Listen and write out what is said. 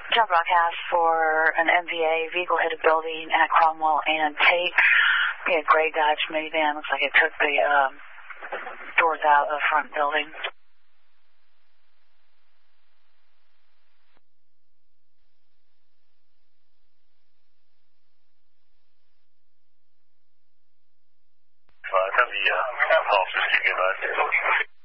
Job broadcast for an MVA vehicle hit a building at Cromwell and Tate. We had gray Dodge minivan. Looks like it took the doors out of the front building. Have the officers give us